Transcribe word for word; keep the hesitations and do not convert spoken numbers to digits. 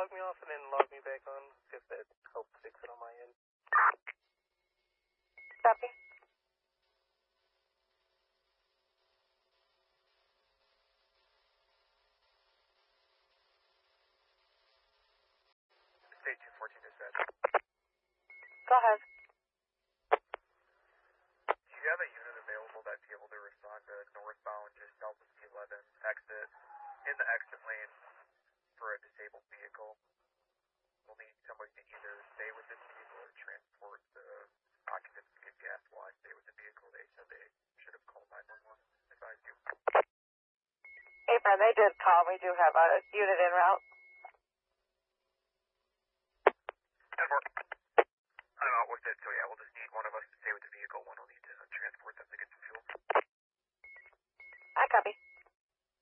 log me off and then log me back on? Because that helps fix it on my end. Copy. State two fourteen is set. Go ahead. Do you have a unit available that'd be able to respond to northbound just south of C eleven exit in the exit lane for a disabled vehicle? We'll need somebody to either stay with this vehicle or transport the occupants to get gas while I stay with the vehicle. They said they should have called nine one one if I do. Hey, friend, they did call. We do have a unit en route. I'm out with it, so yeah, we'll just need one of us to stay with the vehicle. One will need to transport them to get some fuel. I copy.